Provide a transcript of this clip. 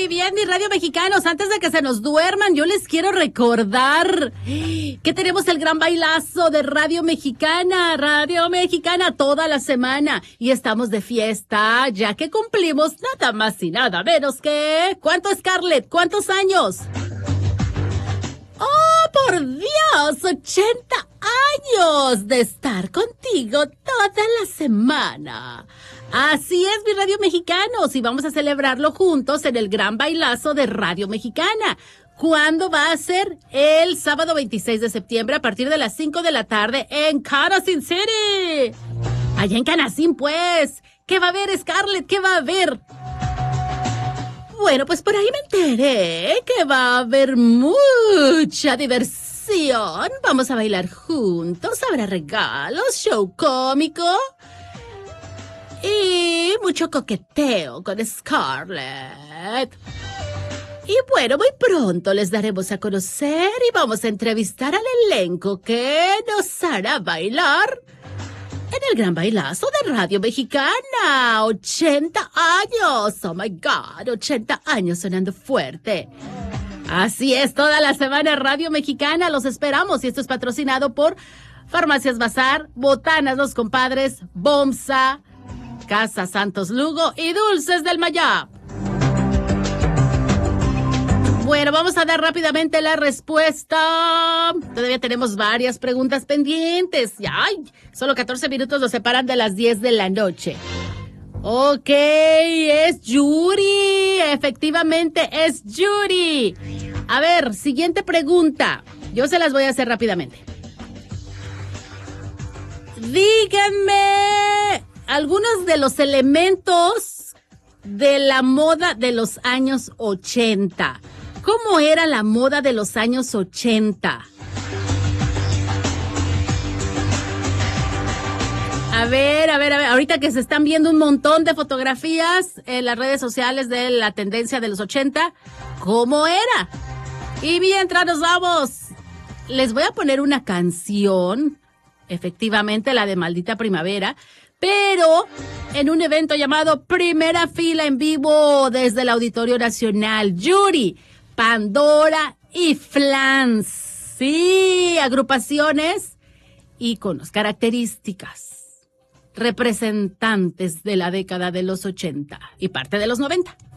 bien, mis radio mexicanos, antes de que se nos duerman, yo les quiero recordar que tenemos el gran bailazo de Radio Mexicana toda la semana. Y estamos de fiesta, ya que cumplimos nada más y nada menos que... ¿Cuánto, Scarlett? ¿Cuántos años? ¡Oh, por Dios! 80 años de estar contigo toda la semana. Así es, mis radio mexicanos, y vamos a celebrarlo juntos en el gran bailazo de Radio Mexicana. ¿Cuándo va a ser? El sábado 26 de septiembre a partir de las 5 de la tarde en Canacín City. Allá en Canacín, pues. ¿Qué va a haber, Scarlett? ¿Qué va a haber? Bueno, pues por ahí me enteré que va a haber mucha diversión. Vamos a bailar juntos, habrá regalos, show cómico y mucho coqueteo con Scarlett. Y bueno, muy pronto les daremos a conocer y vamos a entrevistar al elenco que nos hará bailar en el gran bailazo de Radio Mexicana. 80 años. Oh my God, 80 años sonando fuerte. Así es, toda la semana Radio Mexicana. Los esperamos y esto es patrocinado por Farmacias Bazar, Botanas Los Compadres, Bomsa, Casa Santos Lugo y Dulces del Mayab. Bueno, vamos a dar rápidamente la respuesta. Todavía tenemos varias preguntas pendientes. Ay, solo 14 minutos nos separan de las 10 de la noche. Ok, es Yuri. Efectivamente, es Yuri. A ver, siguiente pregunta. Yo se las voy a hacer rápidamente. Díganme algunos de los elementos de la moda de los años 80. ¿Cómo era la moda de los años 80? A ver, ahorita que se están viendo un montón de fotografías en las redes sociales de la tendencia de los 80, ¿cómo era? Y mientras nos vamos, les voy a poner una canción, efectivamente la de Maldita Primavera, pero en un evento llamado Primera Fila en vivo desde el Auditorio Nacional. Yuri, Pandora y Flans. Sí, agrupaciones, íconos, características, representantes de la década de los 80 y parte de los 90.